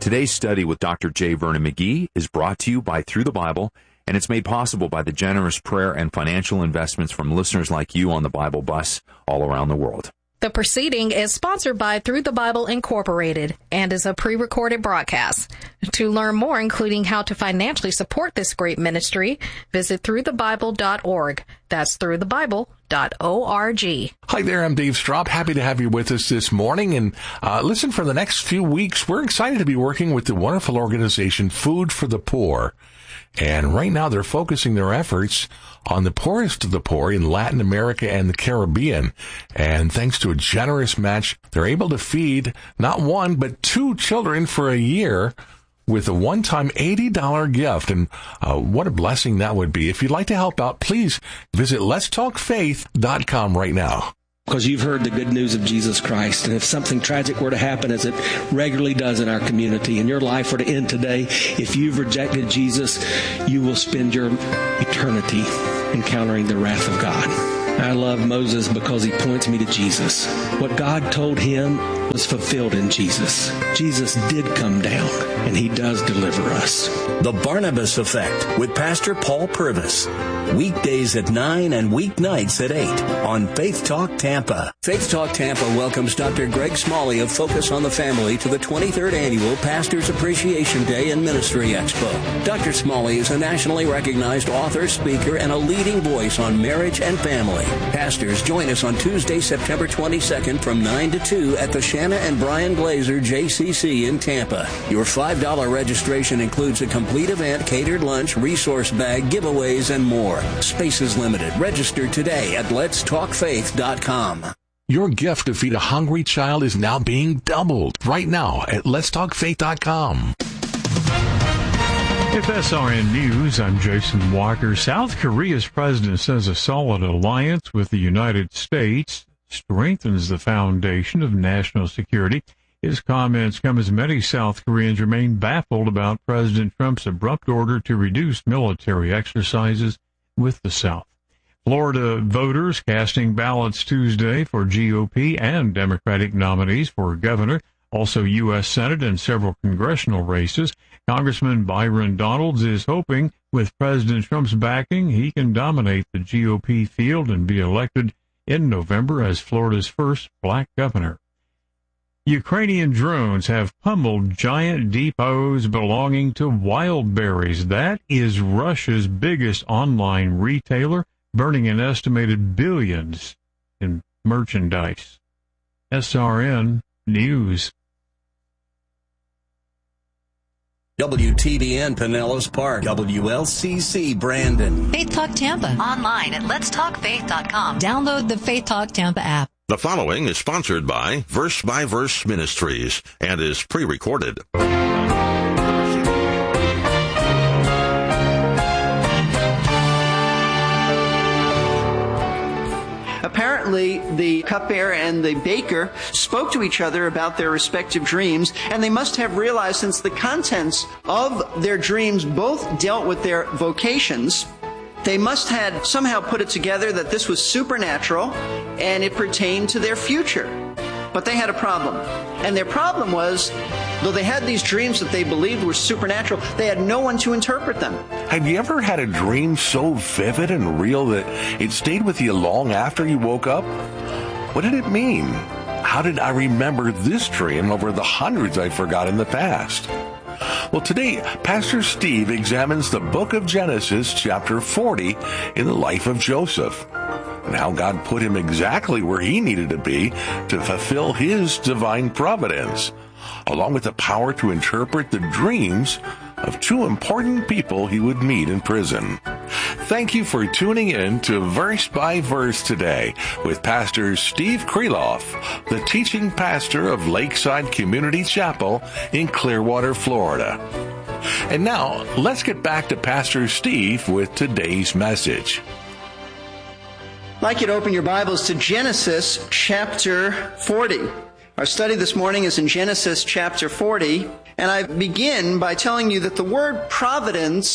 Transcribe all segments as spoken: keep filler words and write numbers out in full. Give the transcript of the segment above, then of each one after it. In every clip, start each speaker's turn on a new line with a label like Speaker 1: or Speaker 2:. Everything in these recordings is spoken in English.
Speaker 1: Today's study with Doctor J. Vernon McGee is brought to you by Through the Bible, and it's made possible by the generous prayer and financial investments from listeners like you on the Bible Bus all around the world.
Speaker 2: The proceeding is sponsored by Through the Bible Incorporated and is a pre-recorded broadcast. To learn more, including how to financially support this great ministry, visit through the bible dot org. That's through the bible dot org.
Speaker 3: Hi there, I'm Dave Straub. Happy to have you with us this morning. And uh, listen, for the next few weeks, we're excited to be working with the wonderful organization Food for the Poor. And right now they're focusing their efforts on the poorest of the poor in Latin America and the Caribbean. And thanks to a generous match, they're able to feed not one, but two children for a year with a one-time eighty dollars gift. And uh, what a blessing that would be. If you'd like to help out, please visit lets talk faith dot com right now.
Speaker 4: Because you've heard the good news of Jesus Christ. And if something tragic were to happen, as it regularly does in our community, and your life were to end today, if you've rejected Jesus, you will spend your eternity encountering the wrath of God. I love Moses because he points me to Jesus. What God told him was fulfilled in Jesus. Jesus did come down, and he does deliver us.
Speaker 5: The Barnabas Effect with Pastor Paul Purvis. Weekdays at nine and weeknights at eight on Faith Talk Tampa. Faith Talk Tampa welcomes Doctor Greg Smalley of Focus on the Family to the twenty-third Annual Pastors Appreciation Day and Ministry Expo. Doctor Smalley is a nationally recognized author, speaker, and a leading voice on marriage and family. Pastors, join us on Tuesday, September twenty-second from nine to two at the Shanna and Brian Glazer J C C in Tampa. Your five dollars registration includes a complete event, catered lunch, resource bag, giveaways, and more. Space is limited. Register today at lets talk faith dot com.
Speaker 3: Your gift to feed a hungry child is now being doubled right now at lets talk faith dot com.
Speaker 6: F S R N News, I'm Jason Walker. South Korea's president says a solid alliance with the United States strengthens the foundation of national security. His comments come as many South Koreans remain baffled about President Trump's abrupt order to reduce military exercises with the South. Florida voters casting ballots Tuesday for G O P and Democratic nominees for governor, also U S Senate and several congressional races. Congressman Byron Donalds is hoping with President Trump's backing, he can dominate the G O P field and be elected in November as Florida's first black governor. Ukrainian drones have pummeled giant depots belonging to Wildberries. That is Russia's biggest online retailer, burning an estimated billions in merchandise. S R N News.
Speaker 5: W T B N Pinellas Park, W L C C Brandon.
Speaker 7: Faith Talk Tampa. Online at lets talk faith dot com. Download the Faith Talk Tampa app.
Speaker 8: The following is sponsored by Verse by Verse Ministries and is pre-recorded.
Speaker 9: Apparently, the cupbearer and the baker spoke to each other about their respective dreams, and they must have realized, since the contents of their dreams both dealt with their vocations, they must have somehow put it together that this was supernatural and it pertained to their future. But they had a problem. And their problem was, though they had these dreams that they believed were supernatural, they had no one to interpret them.
Speaker 3: Have you ever had a dream so vivid and real that it stayed with you long after you woke up? What did it mean? How did I remember this dream over the hundreds I forgot in the past? Well, today, Pastor Steve examines the book of Genesis, chapter forty, in the life of Joseph, and how God put him exactly where he needed to be to fulfill his divine providence, along with the power to interpret the dreams of two important people he would meet in prison. Thank you for tuning in to Verse by Verse today with Pastor Steve Kreloff, the teaching pastor of Lakeside Community Chapel in Clearwater, Florida. And now, let's get back to Pastor Steve with today's message.
Speaker 9: I'd like you to open your Bibles to Genesis chapter forty. Our study this morning is in Genesis chapter forty, and I begin by telling you that the word providence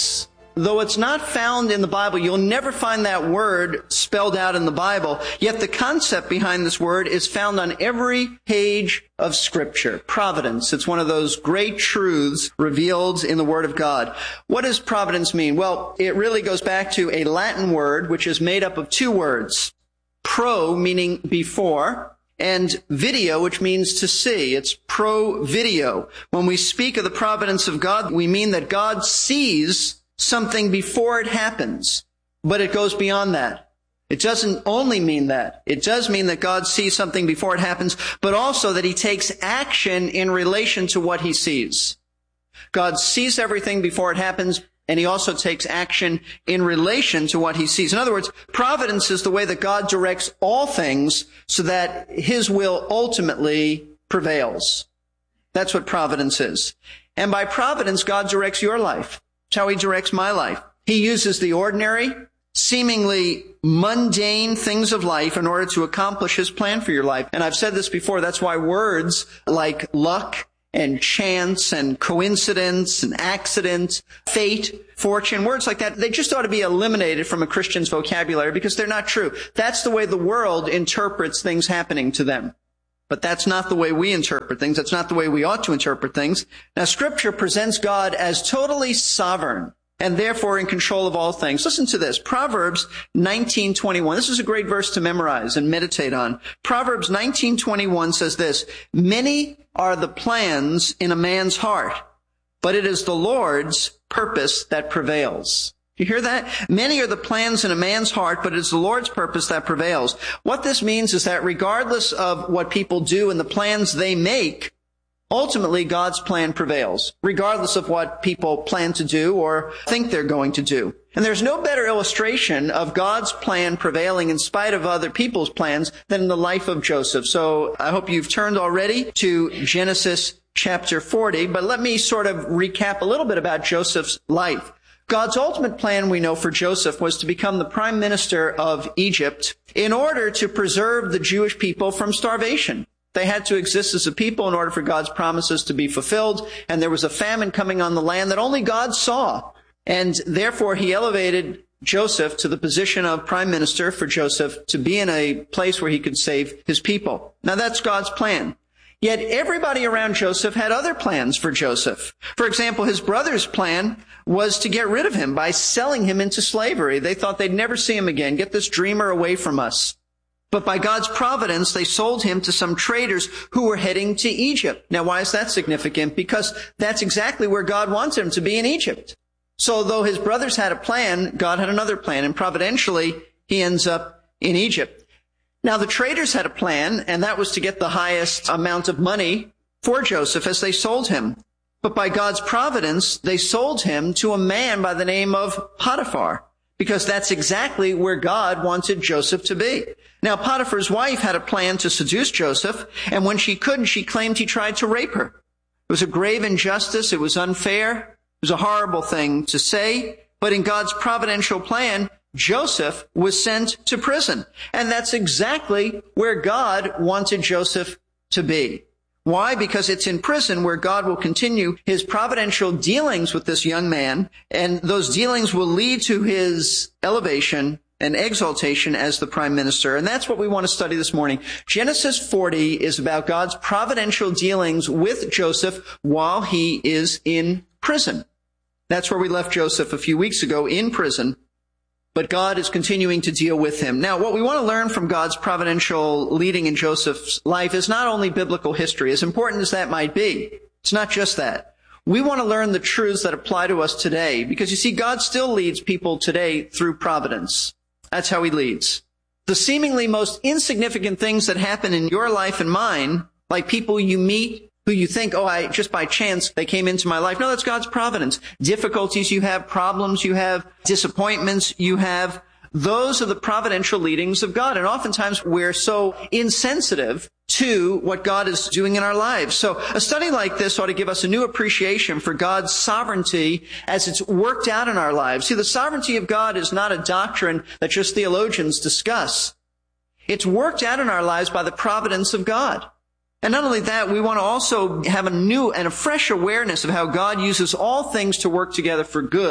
Speaker 9: though it's not found in the Bible, you'll never find that word spelled out in the Bible, yet the concept behind this word is found on every page of Scripture. Providence. It's one of those great truths revealed in the Word of God. What does providence mean? Well, it really goes back to a Latin word which is made up of two words. Pro, meaning before, and video, which means to see. It's pro-video. When we speak of the providence of God, we mean that God sees something before it happens. But it goes beyond that. It doesn't only mean that. It does mean that God sees something before it happens, but also that he takes action in relation to what he sees. God sees everything before it happens, and he also takes action in relation to what he sees. In other words, providence is the way that God directs all things so that his will ultimately prevails. That's what providence is. And by providence, God directs your life. It's how he directs my life. He uses the ordinary, seemingly mundane things of life in order to accomplish his plan for your life. And I've said this before, that's why words like luck and chance and coincidence and accident, fate, fortune, words like that, they just ought to be eliminated from a Christian's vocabulary because they're not true. That's the way the world interprets things happening to them. But that's not the way we interpret things. That's not the way we ought to interpret things. Now, Scripture presents God as totally sovereign and therefore in control of all things. Listen to this. Proverbs nineteen twenty-one. This is a great verse to memorize and meditate on. Proverbs nineteen twenty-one says this, "Many are the plans in a man's heart, but it is the Lord's purpose that prevails." You hear that? Many are the plans in a man's heart, but it's the Lord's purpose that prevails. What this means is that regardless of what people do and the plans they make, ultimately God's plan prevails, regardless of what people plan to do or think they're going to do. And there's no better illustration of God's plan prevailing in spite of other people's plans than in the life of Joseph. So I hope you've turned already to Genesis chapter forty, but let me sort of recap a little bit about Joseph's life. God's ultimate plan, we know, for Joseph was to become the prime minister of Egypt in order to preserve the Jewish people from starvation. They had to exist as a people in order for God's promises to be fulfilled, and there was a famine coming on the land that only God saw. And therefore, he elevated Joseph to the position of prime minister for Joseph to be in a place where he could save his people. Now, that's God's plan. Yet everybody around Joseph had other plans for Joseph. For example, his brother's plan was to get rid of him by selling him into slavery. They thought they'd never see him again. Get this dreamer away from us. But by God's providence, they sold him to some traders who were heading to Egypt. Now, why is that significant? Because that's exactly where God wanted him to be, in Egypt. So though his brothers had a plan, God had another plan, and providentially, he ends up in Egypt. Now, the traders had a plan, and that was to get the highest amount of money for Joseph as they sold him. But by God's providence, they sold him to a man by the name of Potiphar, because that's exactly where God wanted Joseph to be. Now, Potiphar's wife had a plan to seduce Joseph, and when she couldn't, she claimed he tried to rape her. It was a grave injustice. It was unfair. It was a horrible thing to say. But in God's providential plan, Joseph was sent to prison. And that's exactly where God wanted Joseph to be. Why? Because it's in prison where God will continue his providential dealings with this young man, and those dealings will lead to his elevation and exaltation as the prime minister. And that's what we want to study this morning. Genesis forty is about God's providential dealings with Joseph while he is in prison. That's where we left Joseph a few weeks ago, in prison. But God is continuing to deal with him. Now, what we want to learn from God's providential leading in Joseph's life is not only biblical history, as important as that might be. It's not just that. We want to learn the truths that apply to us today, because you see, God still leads people today through providence. That's how he leads. The seemingly most insignificant things that happen in your life and mine, like people you meet who you think, oh, I just by chance they came into my life. No, that's God's providence. Difficulties you have, problems you have, disappointments you have, those are the providential leadings of God. And oftentimes we're so insensitive to what God is doing in our lives. So a study like this ought to give us a new appreciation for God's sovereignty as it's worked out in our lives. See, the sovereignty of God is not a doctrine that just theologians discuss. It's worked out in our lives by the providence of God. And not only that, we want to also have a new and a fresh awareness of how God uses all things to work together for good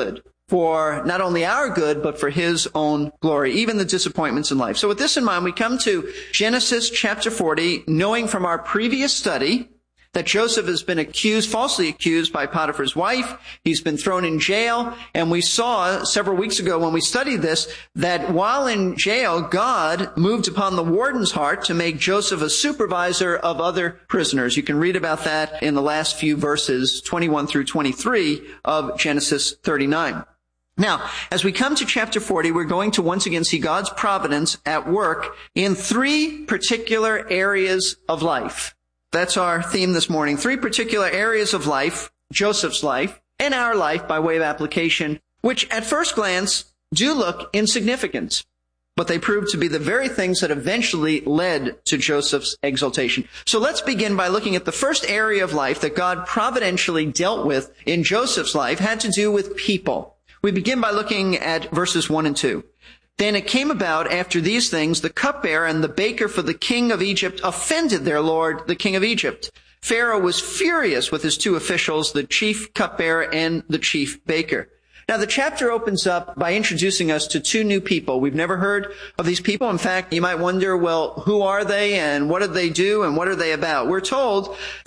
Speaker 9: for not only our good, but for his own glory, even the disappointments in life. So with this in mind, we come to Genesis chapter forty, knowing from our previous study that Joseph has been accused, falsely accused by Potiphar's wife. He's been thrown in jail. And we saw several weeks ago when we studied this, that while in jail, God moved upon the warden's heart to make Joseph a supervisor of other prisoners. You can read about that in the last few verses, twenty-one through twenty-three of Genesis thirty-nine. Now, as we come to chapter forty, we're going to once again see God's providence at work in three particular areas of life. That's our theme this morning. Three particular areas of life, Joseph's life and our life by way of application, which at first glance do look insignificant, but they prove to be the very things that eventually led to Joseph's exaltation. So let's begin by looking at the first area of life that God providentially dealt with in Joseph's life, had to do with people. We begin by looking at verses one and two. Then it came about after these things, the cupbearer and the baker for the king of Egypt offended their lord, the king of Egypt. Pharaoh was furious with his two officials, the chief cupbearer and the chief baker. Now, the chapter opens up by introducing us to two new people. We've never heard of these people. In fact, you might wonder, well, who are they and what did they do and what are they about? We're told